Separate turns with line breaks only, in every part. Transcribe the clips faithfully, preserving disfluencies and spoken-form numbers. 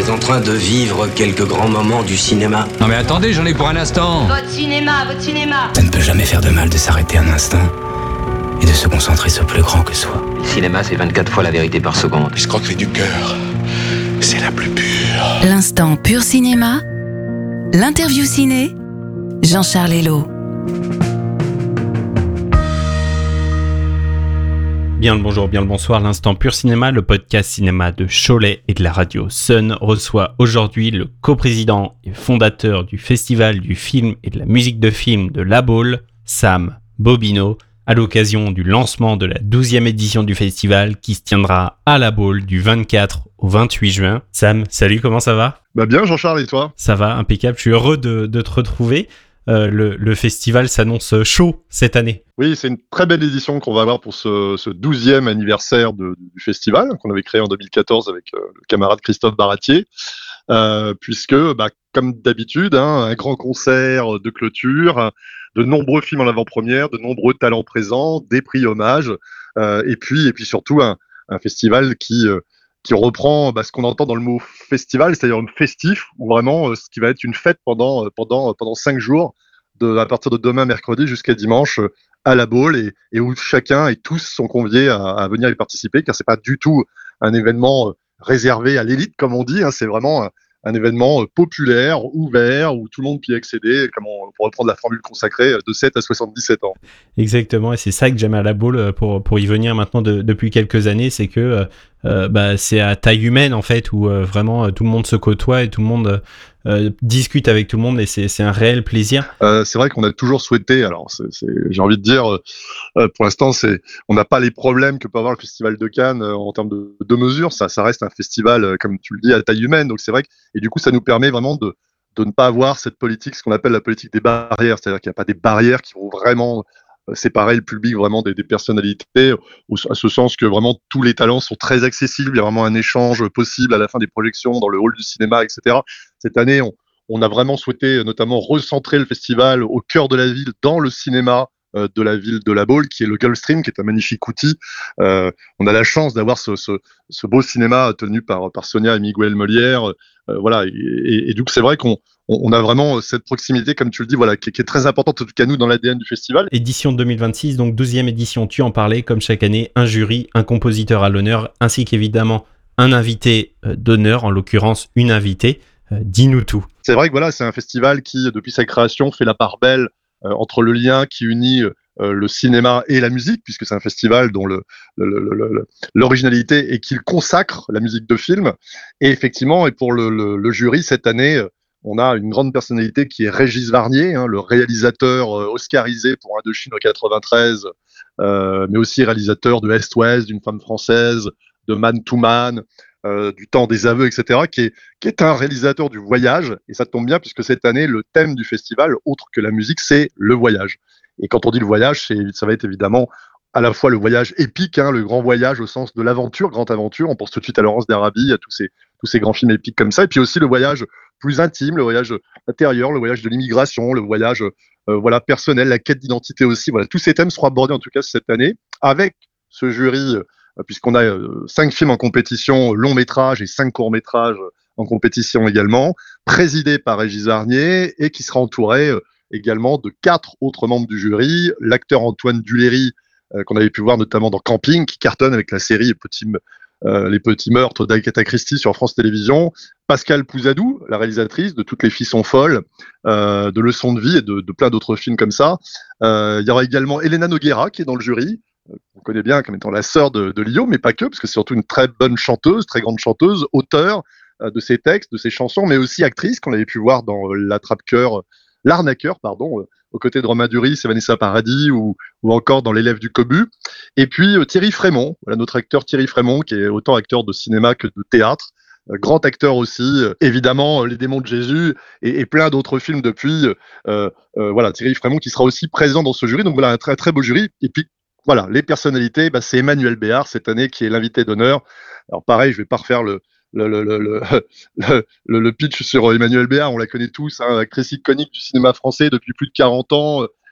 est en train de vivre quelques grands moments du cinéma.
Non mais attendez, j'en ai pour un instant.
Votre cinéma, votre cinéma.
Ça ne peut jamais faire de mal de s'arrêter un instant et de se concentrer sur plus grand que soi.
Le cinéma, c'est vingt-quatre fois la vérité par seconde.
L'escroquerie du cœur, c'est la plus pure.
L'instant pur cinéma, l'interview ciné, Jean-Charles Hello.
Bien le bonjour, bien le bonsoir, l'instant pur cinéma, le podcast cinéma de Cholet et de la radio Sun reçoit aujourd'hui le coprésident et fondateur du festival du film et de la musique de film de La Baule, Sam Bobino, à l'occasion du lancement de la douzième édition du festival qui se tiendra à La Baule du vingt-quatre au vingt-huit juin. Sam, salut, comment ça va ?
Bah bien Jean-Charles, et toi ?
Ça va, impeccable, je suis heureux de, de te retrouver. Euh, le, le festival s'annonce chaud cette année.
Oui, c'est une très belle édition qu'on va avoir pour ce, ce douzième anniversaire de, du festival qu'on avait créé en deux mille quatorze avec euh, le camarade Christophe Baratier, euh, puisque, bah, comme d'habitude, hein, un grand concert de clôture, de nombreux films en avant-première, de nombreux talents présents, des prix hommages, euh, et puis et puis surtout un, un festival qui euh, qui reprend bah, ce qu'on entend dans le mot festival, c'est-à-dire un festif, ou vraiment euh, ce qui va être une fête pendant, euh, pendant, pendant cinq jours, de, à partir de demain mercredi jusqu'à dimanche, euh, à La Baule, et, et où chacun et tous sont conviés à, à venir y participer, car c'est pas du tout un événement euh, réservé à l'élite, comme on dit, hein, c'est vraiment un, un événement euh, populaire, ouvert, où tout le monde peut y accéder, comme on, pour reprendre la formule consacrée, de sept à soixante-dix-sept ans.
Exactement, et c'est ça que j'aime à La Baule pour, pour y venir maintenant de, depuis quelques années, c'est que euh, Euh, bah, c'est à taille humaine en fait où euh, vraiment euh, tout le monde se côtoie et tout le monde euh, discute avec tout le monde et c'est, c'est un réel plaisir.
Euh, c'est vrai qu'on a toujours souhaité, alors c'est, c'est, j'ai envie de dire, euh, pour l'instant c'est, on n'a pas les problèmes que peut avoir le Festival de Cannes euh, en termes de, de mesures, ça, ça reste un festival euh, comme tu le dis à taille humaine, donc c'est vrai que, et du coup ça nous permet vraiment de, de ne pas avoir cette politique, ce qu'on appelle la politique des barrières, c'est-à-dire qu'il n'y a pas des barrières qui vont vraiment séparer le public vraiment des, des personnalités, à ce sens que vraiment tous les talents sont très accessibles, il y a vraiment un échange possible à la fin des projections dans le hall du cinéma, et cetera. Cette année, on, on a vraiment souhaité notamment recentrer le festival au cœur de la ville, dans le cinéma euh, de la ville de La Baule, qui est le Gulfstream, qui est un magnifique outil. Euh, on a la chance d'avoir ce, ce, ce beau cinéma tenu par, par Sonia et Miguel Molière. Euh, voilà, et, et, et donc c'est vrai qu'on on a vraiment cette proximité, comme tu le dis, voilà, qui, qui est très importante, en tout cas nous, dans l'A D N du festival.
Édition deux mille vingt-six, donc douzième édition, tu en parlais, comme chaque année, un jury, un compositeur à l'honneur, ainsi qu'évidemment un invité euh, d'honneur, en l'occurrence une invitée. Euh, dis-nous tout.
C'est vrai que voilà, c'est un festival qui, depuis sa création, fait la part belle euh, entre le lien qui unit euh, le cinéma et la musique, puisque c'est un festival dont le, le, le, le, l'originalité est qu'il consacre la musique de film. Et effectivement, et pour le, le, le jury, cette année, on a une grande personnalité qui est Régis Varnier, hein, le réalisateur euh, oscarisé pour Indochine en quatre-vingt-treize, euh, mais aussi réalisateur de Est-Ouest, d'une femme française, de Man to Man, euh, du Temps des aveux, et cetera, qui est, qui est un réalisateur du voyage. Et ça tombe bien puisque cette année, le thème du festival, autre que la musique, c'est le voyage. Et quand on dit le voyage, c'est, ça va être évidemment à la fois le voyage épique, hein, le grand voyage au sens de l'aventure, grande aventure. On pense tout de suite à Laurence d'Arabie, à tous ces, tous ces grands films épiques comme ça. Et puis aussi le voyage plus intime, le voyage intérieur, le voyage de l'immigration, le voyage euh, voilà, personnel, la quête d'identité aussi. Voilà, tous ces thèmes seront abordés en tout cas cette année avec ce jury, euh, puisqu'on a euh, cinq films en compétition, long métrage et cinq courts métrages en compétition également, présidé par Régis Varnier et qui sera entouré euh, également de quatre autres membres du jury, l'acteur Antoine Duléry, euh, qu'on avait pu voir notamment dans Camping, qui cartonne avec la série Petit Euh, les petits meurtres d'Agatha Christie sur France Télévisions, Pascal Pouzadou, la réalisatrice de Toutes les filles sont folles, euh, de Leçons de vie et de, de plein d'autres films comme ça. Euh, il y aura également Elena Noguera qui est dans le jury, euh, on connaît bien comme étant la sœur de, de Lio, mais pas que, parce que c'est surtout une très bonne chanteuse, très grande chanteuse, auteure euh, de ses textes, de ses chansons, mais aussi actrice, qu'on avait pu voir dans euh, L'Attrape-Cœur, L'Arnaqueur, pardon, euh, aux côtés de Romain Duris et Vanessa Paradis, ou, ou encore dans L'Élève du Cobu. Et puis euh, Thierry Frémont, voilà notre acteur Thierry Frémont, qui est autant acteur de cinéma que de théâtre, euh, grand acteur aussi, euh, évidemment euh, Les Démons de Jésus et, et plein d'autres films depuis. Euh, euh, voilà, Thierry Frémont qui sera aussi présent dans ce jury, donc voilà un très très beau jury. Et puis voilà, les personnalités, bah, c'est Emmanuel Béard cette année qui est l'invité d'honneur. Alors pareil, je vais pas refaire le Le, le, le, le, le, le pitch sur Emmanuel Béard, on la connaît tous, hein, actrice iconique du cinéma français depuis plus de quarante ans,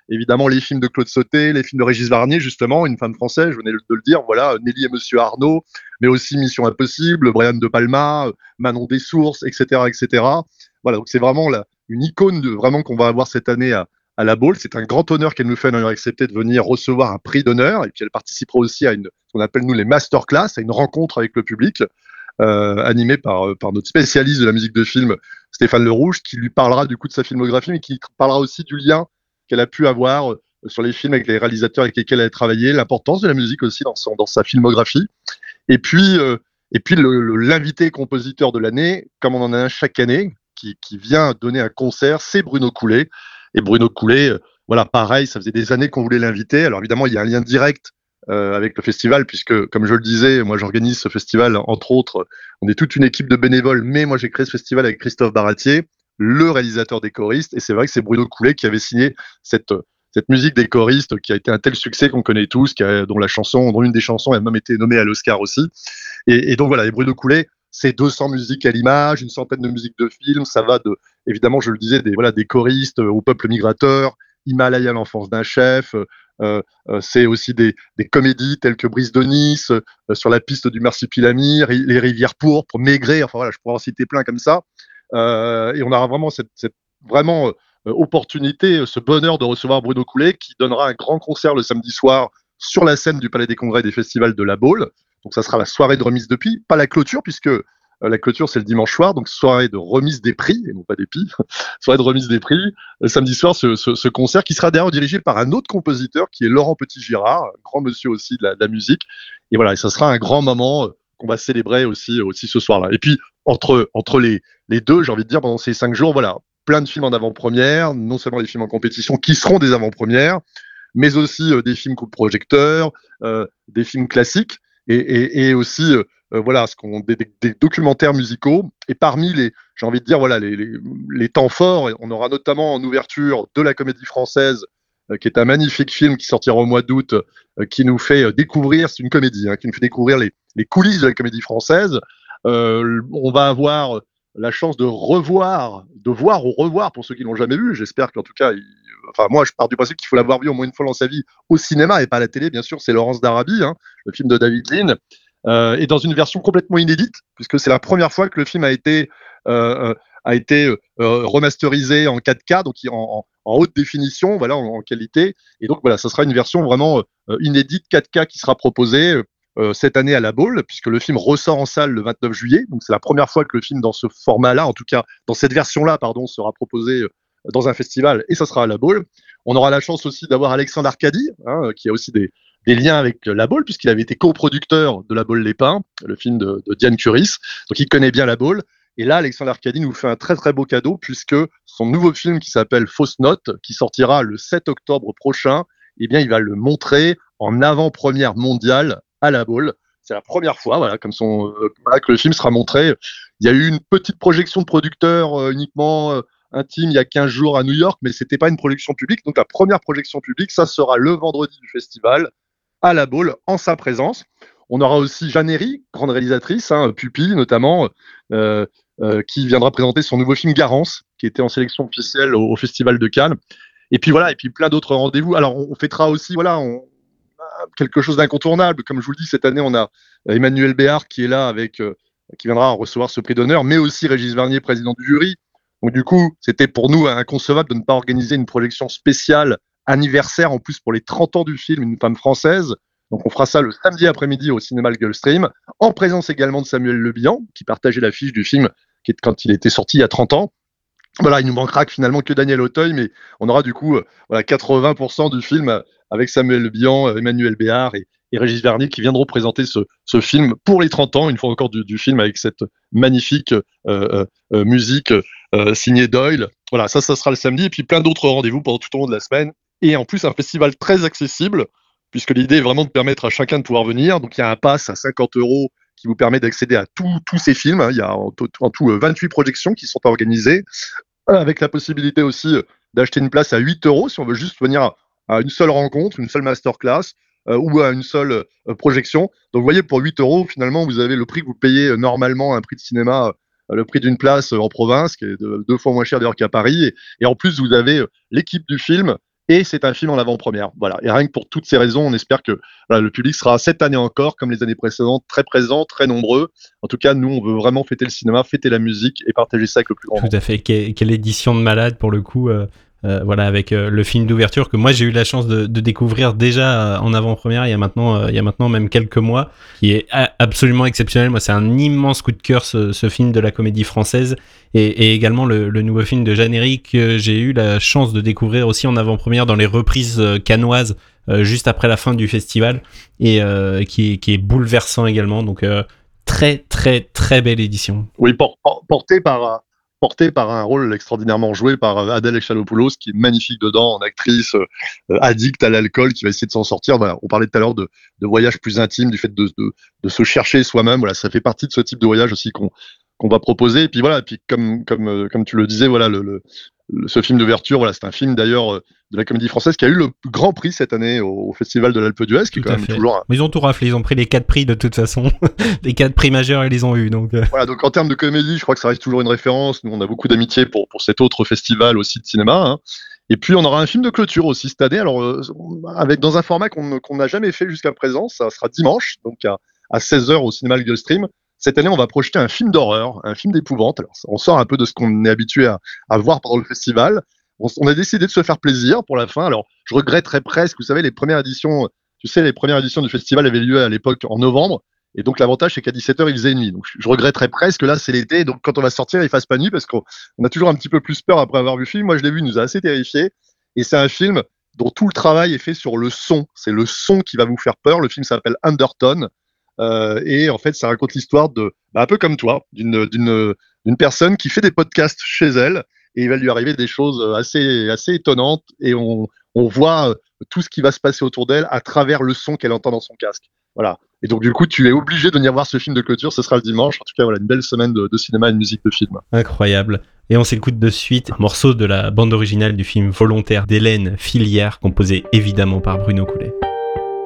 évidemment les films de Claude Sautet, les films de Régis Varnier, justement, Une femme française, je venais de le dire, voilà, Nelly et Monsieur Arnaud, mais aussi Mission Impossible, Brian De Palma, Manon Dessources, et cetera, et cetera. Voilà, donc c'est vraiment la, une icône de, vraiment qu'on va avoir cette année à, à la Baule. C'est un grand honneur qu'elle nous fait d'avoir accepté de venir recevoir un prix d'honneur, et puis elle participera aussi à une, ce qu'on appelle nous les masterclass, à une rencontre avec le public, euh, animée par, par notre spécialiste de la musique de film, Stéphane Le Rouge, qui lui parlera du coup de sa filmographie, mais qui parlera aussi du lien qu'elle a pu avoir sur les films avec les réalisateurs avec lesquels elle a travaillé, l'importance de la musique aussi dans, son, dans sa filmographie. Et puis, euh, et puis le, le, l'invité compositeur de l'année, comme on en a un chaque année, qui, qui vient donner un concert, c'est Bruno Coulet. Et Bruno Coulet, euh, voilà, pareil, ça faisait des années qu'on voulait l'inviter. Alors évidemment, il y a un lien direct euh, avec le festival, puisque, comme je le disais, moi j'organise ce festival, entre autres, on est toute une équipe de bénévoles, mais moi j'ai créé ce festival avec Christophe Baratier, le réalisateur des choristes, et c'est vrai que c'est Bruno Coulet qui avait signé cette, cette musique des choristes qui a été un tel succès qu'on connaît tous, qui a, dont la chanson, dont une des chansons a même été nommée à l'Oscar aussi. Et, et donc voilà, et Bruno Coulet, c'est deux cents musiques à l'image, une centaine de musiques de films, ça va de, évidemment, je le disais, des, voilà, des choristes au peuple migrateur, Himalaya, l'enfance d'un chef, euh, euh, c'est aussi des, des comédies telles que Brise de Nice, euh, sur la piste du Marsupilami, Les Rivières pourpres, Maigret, enfin voilà, je pourrais en citer plein comme ça. Euh, et on aura vraiment cette, cette vraiment euh, opportunité, ce bonheur de recevoir Bruno Coulet, qui donnera un grand concert le samedi soir sur la scène du Palais des Congrès des Festivals de la Baule. Donc ça sera la soirée de remise de prix, pas la clôture, puisque euh, la clôture c'est le dimanche soir, donc soirée de remise des prix, et non pas des prix, soirée de remise des prix, le samedi soir, ce, ce, ce concert qui sera d'ailleurs dirigé par un autre compositeur qui est Laurent Petit-Girard, un grand monsieur aussi de la, de la musique. Et voilà, et ça sera un grand moment euh, qu'on va célébrer aussi, aussi ce soir-là. Et puis, entre, entre les, les deux, j'ai envie de dire, pendant ces cinq jours, voilà, plein de films en avant-première, non seulement des films en compétition qui seront des avant-premières, mais aussi euh, des films coup de projecteur, euh, des films classiques, et, et, et aussi euh, euh, voilà, ce qu'on, des, des documentaires musicaux. Et parmi les, j'ai envie de dire, voilà, les, les, les temps forts, on aura notamment en ouverture de la Comédie Française, euh, qui est un magnifique film qui sortira au mois d'août, euh, qui nous fait euh, découvrir, c'est une comédie, hein, qui nous fait découvrir les, les coulisses de la Comédie Française. Euh, on va avoir la chance de revoir, de voir ou revoir pour ceux qui l'ont jamais vu. J'espère qu'en tout cas, il, enfin moi, je pars du principe qu'il faut l'avoir vu au moins une fois dans sa vie au cinéma et pas à la télé, bien sûr. C'est Laurence d'Arabie, hein, le film de David Lean, euh, et dans une version complètement inédite, puisque c'est la première fois que le film a été euh, a été euh, remasterisé en quatre K, donc en, en, en haute définition, voilà, en, en qualité. Et donc voilà, ça sera une version vraiment euh, inédite quatre K qui sera proposée Euh, cette année à la Baule, puisque le film ressort en salle le vingt-neuf juillet. Donc c'est la première fois que le film dans ce format-là, en tout cas dans cette version-là, pardon, sera proposé euh, dans un festival, et ça sera à la Baule. On aura la chance aussi d'avoir Alexandre Arcadi, hein, qui a aussi des, des liens avec la Baule, puisqu'il avait été coproducteur de La Baule les Pins, le film de, de Diane Curis, donc il connaît bien la Baule. Et là, Alexandre Arcadi nous fait un très très beau cadeau, puisque son nouveau film qui s'appelle Fausse Note, qui sortira le sept octobre prochain, eh bien il va le montrer en avant-première mondiale à la Baule. C'est la première fois, voilà, comme son, euh, voilà, que le film sera montré. Il y a eu une petite projection de producteur euh, uniquement euh, intime il y a quinze jours à New York, mais c'était pas une projection publique. Donc la première projection publique, ça sera le vendredi du festival à la Baule en sa présence. On aura aussi Jeanne Herry, grande réalisatrice, hein, Pupille notamment, euh, euh, qui viendra présenter son nouveau film Garance, qui était en sélection officielle au, au Festival de Cannes. Et puis voilà, et puis plein d'autres rendez-vous. Alors on, on fêtera aussi, voilà, on quelque chose d'incontournable. Comme je vous le dis, cette année, on a Emmanuel Béard qui est là, avec, euh, qui viendra recevoir ce prix d'honneur, mais aussi Régis Varnier, président du jury. Donc du coup, c'était pour nous inconcevable de ne pas organiser une projection spéciale anniversaire, en plus pour les trente ans du film Une femme française. Donc on fera ça le samedi après-midi au cinéma Le Gulfstream, en présence également de Samuel Le Bihan, qui partageait l'affiche du film qui est, quand il était sorti il y a trente ans. Voilà, il nous manquera que finalement que Daniel Auteuil, mais on aura du coup euh, voilà, quatre-vingts pour cent du film euh, avec Samuel Le Bihan, euh, Emmanuel Béard et, et Régis Varnier qui viendront présenter ce, ce film pour les trente ans, une fois encore du, du film avec cette magnifique euh, euh, musique euh, signée Doyle. Voilà, ça, ça sera le samedi, et puis plein d'autres rendez-vous pendant tout au long de la semaine. Et en plus, un festival très accessible, puisque l'idée est vraiment de permettre à chacun de pouvoir venir. Donc il y a un pass à cinquante euros qui vous permet d'accéder à tous tous ces films. Il y a en tout, en tout vingt-huit projections qui sont organisées, avec la possibilité aussi d'acheter une place à huit euros si on veut juste venir à, à une seule rencontre, une seule masterclass, euh, ou à une seule euh, projection. Donc vous voyez, pour huit euros, finalement, vous avez le prix que vous payez euh, normalement, un prix de cinéma, euh, le prix d'une place euh, en province, qui est de, deux fois moins cher d'ailleurs qu'à Paris. Et, et en plus, vous avez euh, l'équipe du film et c'est un film en avant-première. Voilà. Et rien que pour toutes ces raisons, on espère que voilà, le public sera cette année encore, comme les années précédentes, très présent, très nombreux. En tout cas, nous, on veut vraiment fêter le cinéma, fêter la musique et partager ça avec le plus grand nombre.
Tout à fait. Quelle, quelle édition de malade pour le coup. Euh... Euh, voilà, avec euh, le film d'ouverture que moi j'ai eu la chance de, de découvrir déjà euh, en avant-première il y a maintenant euh, il y a maintenant même quelques mois, qui est a- absolument exceptionnel. Moi, c'est un immense coup de cœur ce, ce film de la Comédie Française, et, et également le, le nouveau film de Jeanne Éric que j'ai eu la chance de découvrir aussi en avant-première dans les reprises euh, cannoises euh, juste après la fin du festival, et euh, qui, qui est bouleversant également. Donc euh, très très très belle édition.
Oui, por- por- porté par porté par un rôle extraordinairement joué par Adèle Exarchopoulos, qui est magnifique dedans, en actrice euh, addicte à l'alcool, qui va essayer de s'en sortir. Voilà, on parlait tout à l'heure de, de voyage plus intime, du fait de, de, de se chercher soi-même. Voilà, ça fait partie de ce type de voyage aussi qu'on, qu'on va proposer. Et puis voilà, et puis comme, comme, comme tu le disais, voilà, le, le, le, ce film d'ouverture, voilà, c'est un film d'ailleurs de la Comédie Française qui a eu le grand prix cette année au, au Festival de l'Alpe d'Huez, qui est quand même fait. toujours. Un...
Mais ils ont tout raflé, ils ont pris les quatre prix de toute façon, les quatre prix majeurs, ils les ont eu. Donc euh...
voilà, donc en termes de comédie, je crois que ça reste toujours une référence. Nous, on a beaucoup d'amitié pour pour cet autre festival aussi de cinéma. Hein. Et puis on aura un film de clôture aussi cette année, alors euh, avec dans un format qu'on qu'on n'a jamais fait jusqu'à présent. Ça sera dimanche, donc à, à seize heures au cinéma Le Stream. Cette année, on va projeter un film d'horreur, un film d'épouvante. Alors, on sort un peu de ce qu'on est habitué à, à voir pendant le festival. On, on a décidé de se faire plaisir pour la fin. Alors, je regretterais presque, vous savez, les premières éditions, tu sais, les premières éditions du festival avaient lieu à l'époque en novembre. Et donc, l'avantage, c'est qu'à dix-sept heures, il faisait nuit. Donc, je regretterais presque, là, c'est l'été. Donc, quand on va sortir, il fasse pas nuit parce qu'on on a toujours un petit peu plus peur après avoir vu le film. Moi, je l'ai vu, il nous a assez terrifiés. Et c'est un film dont tout le travail est fait sur le son. C'est le son qui va vous faire peur. Le film s'appelle Undertone. Euh, et en fait, ça raconte l'histoire de, bah, un peu comme toi, d'une, d'une, d'une personne qui fait des podcasts chez elle, et il va lui arriver des choses assez, assez étonnantes, et on, on voit tout ce qui va se passer autour d'elle à travers le son qu'elle entend dans son casque. Voilà. Et donc, du coup, tu es obligé de venir voir ce film de clôture. Ce sera le dimanche. En tout cas, voilà, une belle semaine de, de cinéma et de musique de film.
Incroyable. Et on s'écoute de suite un morceau de la bande originale du film Volontaire d'Hélène Filière, composé évidemment par Bruno Coulet.